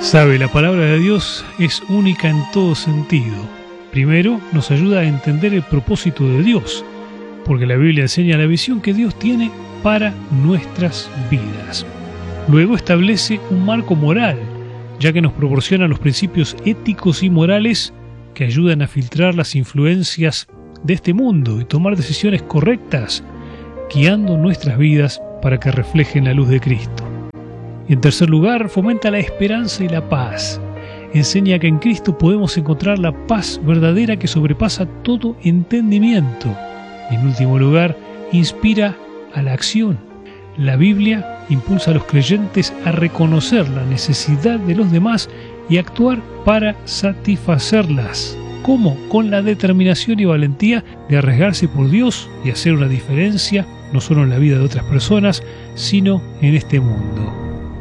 Sabe, la palabra de Dios es única en todo sentido. Primero, nos ayuda a entender el propósito de Dios, porque la Biblia enseña la visión que Dios tiene para nuestras vidas. Luego establece un marco moral, ya que nos proporciona los principios éticos y morales que ayudan a filtrar las influencias de este mundo y tomar decisiones correctas, guiando nuestras vidas para que reflejen la luz de Cristo. Y en tercer lugar, fomenta la esperanza y la paz. Enseña que en Cristo podemos encontrar la paz verdadera que sobrepasa todo entendimiento. Y en último lugar, inspira a la acción. La Biblia impulsa a los creyentes a reconocer la necesidad de los demás y actuar para satisfacerlas. ¿Cómo? Con la determinación y valentía de arriesgarse por Dios y hacer una diferencia, no solo en la vida de otras personas, sino en este mundo.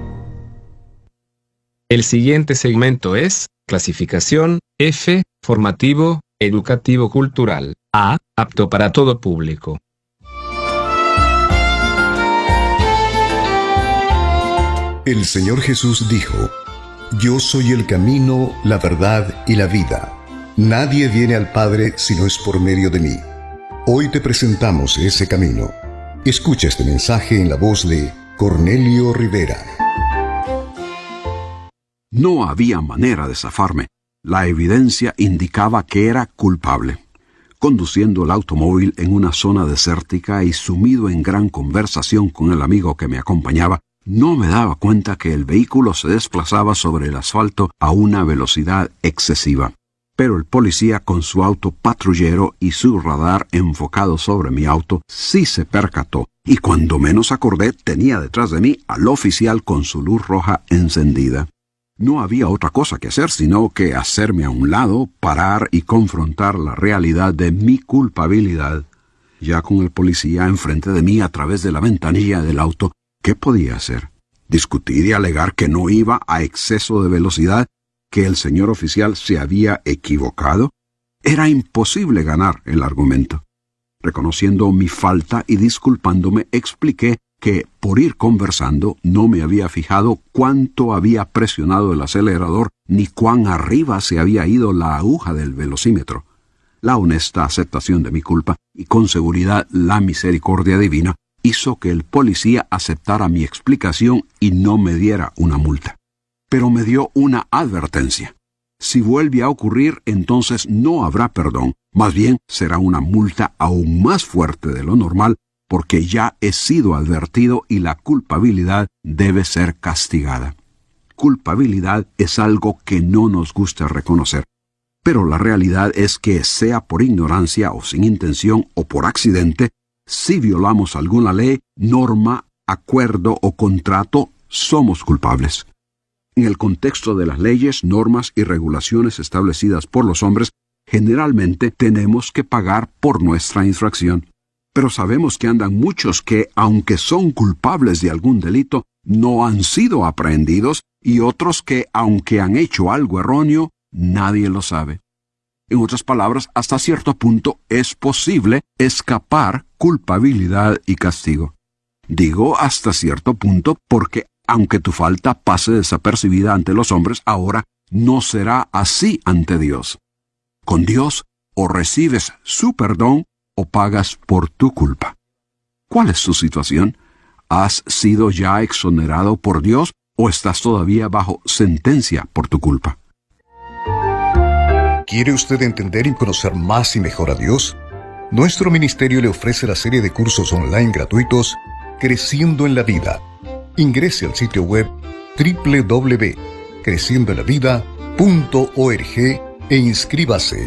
El siguiente segmento es clasificación F, formativo, educativo cultural. A, apto para todo público. El Señor Jesús dijo: Yo soy el camino, la verdad y la vida. Nadie viene al Padre si no es por medio de mí. Hoy te presentamos ese camino. Escucha este mensaje en la voz de Cornelio Rivera. No había manera de zafarme. La evidencia indicaba que era culpable. Conduciendo el automóvil en una zona desértica y sumido en gran conversación con el amigo que me acompañaba, no me daba cuenta que el vehículo se desplazaba sobre el asfalto a una velocidad excesiva. Pero el policía, con su auto patrullero y su radar enfocado sobre mi auto, sí se percató, y cuando menos acordé tenía detrás de mí al oficial con su luz roja encendida. No había otra cosa que hacer sino que hacerme a un lado, parar y confrontar la realidad de mi culpabilidad. Ya con el policía enfrente de mí a través de la ventanilla del auto, ¿qué podía hacer? ¿Discutir y alegar que no iba a exceso de velocidad? ¿Que el señor oficial se había equivocado? Era imposible ganar el argumento. Reconociendo mi falta y disculpándome, expliqué que, por ir conversando, no me había fijado cuánto había presionado el acelerador ni cuán arriba se había ido la aguja del velocímetro. La honesta aceptación de mi culpa y con seguridad la misericordia divina hizo que el policía aceptara mi explicación y no me diera una multa. Pero me dio una advertencia. Si vuelve a ocurrir, entonces no habrá perdón, más bien será una multa aún más fuerte de lo normal, porque ya he sido advertido y la culpabilidad debe ser castigada. Culpabilidad es algo que no nos gusta reconocer, pero la realidad es que, sea por ignorancia o sin intención o por accidente, si violamos alguna ley, norma, acuerdo o contrato, somos culpables. En el contexto de las leyes, normas y regulaciones establecidas por los hombres, generalmente tenemos que pagar por nuestra infracción. Pero sabemos que andan muchos que, aunque son culpables de algún delito, no han sido aprehendidos, y otros que, aunque han hecho algo erróneo, nadie lo sabe. En otras palabras, hasta cierto punto es posible escapar culpabilidad y castigo. Digo hasta cierto punto porque, aunque tu falta pase desapercibida ante los hombres, ahora no será así ante Dios. Con Dios, o recibes su perdón, o pagas por tu culpa. ¿Cuál es tu situación? ¿Has sido ya exonerado por Dios o estás todavía bajo sentencia por tu culpa? ¿Quiere usted entender y conocer más y mejor a Dios? Nuestro ministerio le ofrece la serie de cursos online gratuitos Creciendo en la Vida. Ingrese al sitio web www.creciendoenlavida.org e inscríbase.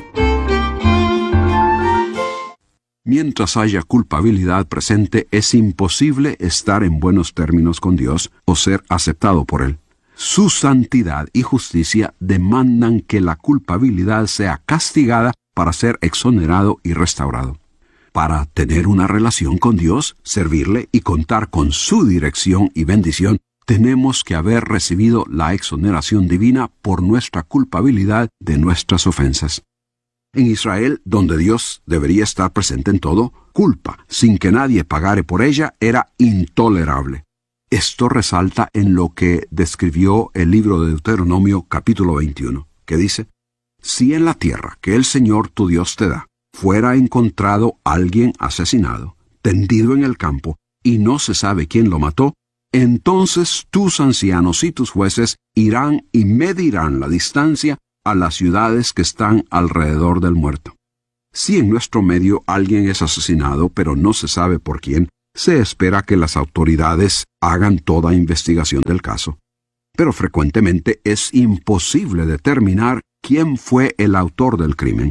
Mientras haya culpabilidad presente, es imposible estar en buenos términos con Dios o ser aceptado por Él. Su santidad y justicia demandan que la culpabilidad sea castigada para ser exonerado y restaurado. Para tener una relación con Dios, servirle y contar con su dirección y bendición, tenemos que haber recibido la exoneración divina por nuestra culpabilidad de nuestras ofensas. En Israel, donde Dios debería estar presente en todo, culpa, sin que nadie pagare por ella, era intolerable. Esto resalta en lo que describió el libro de Deuteronomio capítulo 21, que dice: si en la tierra que el Señor tu Dios te da fuera encontrado alguien asesinado, tendido en el campo, y no se sabe quién lo mató, entonces tus ancianos y tus jueces irán y medirán la distancia a las ciudades que están alrededor del muerto. Si en nuestro medio alguien es asesinado, pero no se sabe por quién, se espera que las autoridades hagan toda investigación del caso. Pero frecuentemente es imposible determinar quién fue el autor del crimen.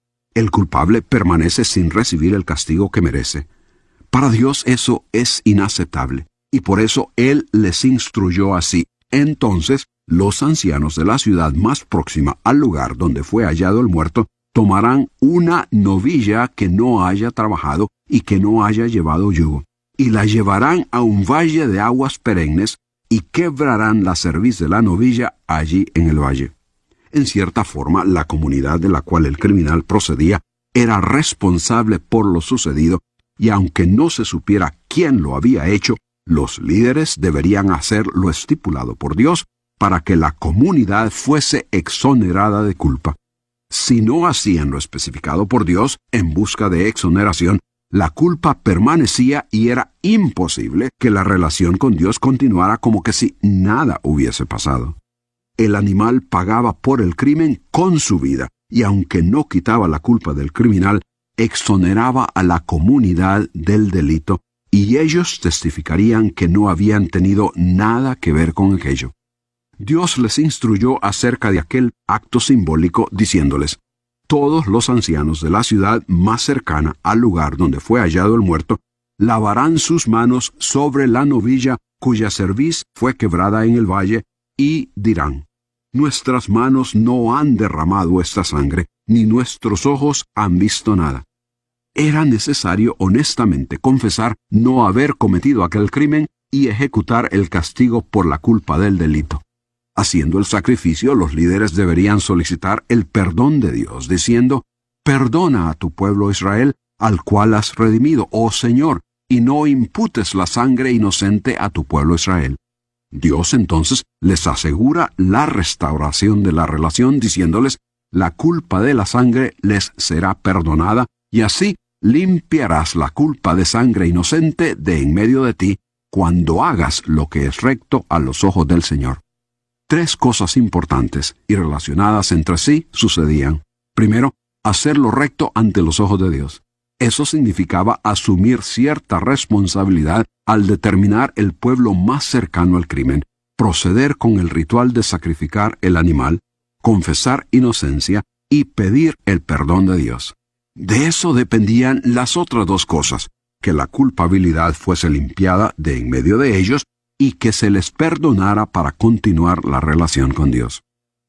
El culpable permanece sin recibir el castigo que merece. Para Dios eso es inaceptable, y por eso Él les instruyó así. Entonces, los ancianos de la ciudad más próxima al lugar donde fue hallado el muerto tomarán una novilla que no haya trabajado y que no haya llevado yugo, y la llevarán a un valle de aguas perennes, y quebrarán la cerviz de la novilla allí en el valle. En cierta forma, la comunidad de la cual el criminal procedía era responsable por lo sucedido, y aunque no se supiera quién lo había hecho, los líderes deberían hacer lo estipulado por Dios para que la comunidad fuese exonerada de culpa. Si no hacían lo especificado por Dios en busca de exoneración, la culpa permanecía y era imposible que la relación con Dios continuara como que si nada hubiese pasado. El animal pagaba por el crimen con su vida, y aunque no quitaba la culpa del criminal, exoneraba a la comunidad del delito, y ellos testificarían que no habían tenido nada que ver con aquello. Dios les instruyó acerca de aquel acto simbólico, diciéndoles: todos los ancianos de la ciudad más cercana al lugar donde fue hallado el muerto lavarán sus manos sobre la novilla cuya cerviz fue quebrada en el valle, y dirán: nuestras manos no han derramado esta sangre, ni nuestros ojos han visto nada. Era necesario honestamente confesar no haber cometido aquel crimen y ejecutar el castigo por la culpa del delito. Haciendo el sacrificio, los líderes deberían solicitar el perdón de Dios, diciendo: perdona a tu pueblo Israel, al cual has redimido, oh Señor, y no imputes la sangre inocente a tu pueblo Israel. Dios entonces les asegura la restauración de la relación, diciéndoles: la culpa de la sangre les será perdonada, y así limpiarás la culpa de sangre inocente de en medio de ti, cuando hagas lo que es recto a los ojos del Señor. Tres cosas importantes y relacionadas entre sí sucedían. Primero, hacer lo recto ante los ojos de Dios. Eso significaba asumir cierta responsabilidad al determinar el pueblo más cercano al crimen, proceder con el ritual de sacrificar el animal, confesar inocencia y pedir el perdón de Dios. De eso dependían las otras dos cosas: que la culpabilidad fuese limpiada de en medio de ellos y que se les perdonara para continuar la relación con Dios.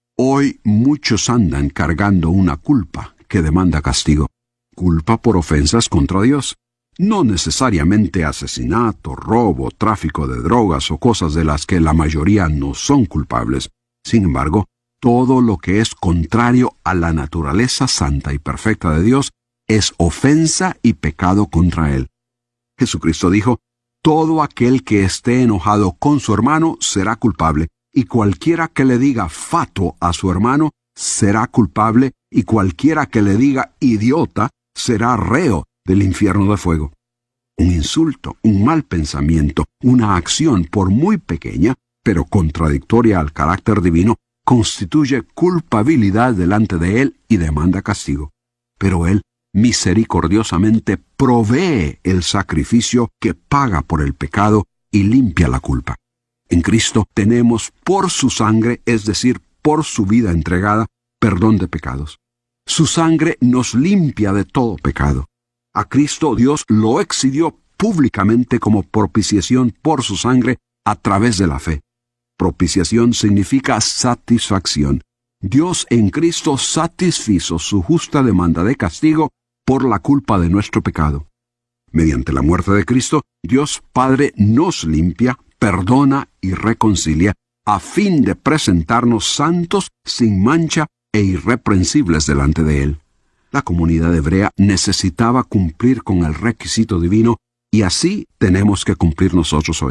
Hoy muchos andan cargando una culpa que demanda castigo. Culpa por ofensas contra Dios. No necesariamente asesinato, robo, tráfico de drogas o cosas de las que la mayoría no son culpables. Sin embargo, todo lo que es contrario a la naturaleza santa y perfecta de Dios es ofensa y pecado contra Él. Jesucristo dijo: todo aquel que esté enojado con su hermano será culpable, y cualquiera que le diga fato a su hermano será culpable, y cualquiera que le diga idiota será reo del infierno de fuego. Un insulto, un mal pensamiento, una acción, por muy pequeña, pero contradictoria al carácter divino, constituye culpabilidad delante de Él y demanda castigo. Pero Él misericordiosamente provee el sacrificio que paga por el pecado y limpia la culpa. En Cristo tenemos por su sangre, es decir, por su vida entregada, perdón de pecados. Su sangre nos limpia de todo pecado. A Cristo Dios lo exhibió públicamente como propiciación por su sangre a través de la fe. Propiciación significa satisfacción. Dios en Cristo satisfizo su justa demanda de castigo por la culpa de nuestro pecado. Mediante la muerte de Cristo, Dios Padre nos limpia, perdona y reconcilia, a fin de presentarnos santos, sin mancha e irreprensibles delante de Él. La comunidad hebrea necesitaba cumplir con el requisito divino, y así tenemos que cumplir nosotros hoy.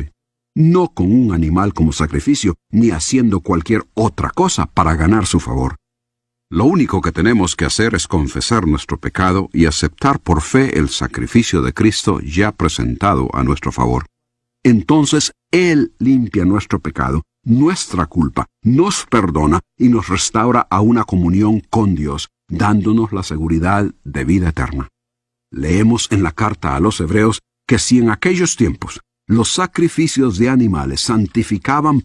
no con un animal como sacrificio, ni haciendo cualquier otra cosa para ganar su favor. Lo único que tenemos que hacer es confesar nuestro pecado y aceptar por fe el sacrificio de Cristo ya presentado a nuestro favor. Entonces Él limpia nuestro pecado, nuestra culpa, nos perdona y nos restaura a una comunión con Dios, dándonos la seguridad de vida eterna. Leemos en la carta a los Hebreos que si en aquellos tiempos los sacrificios de animales santificaban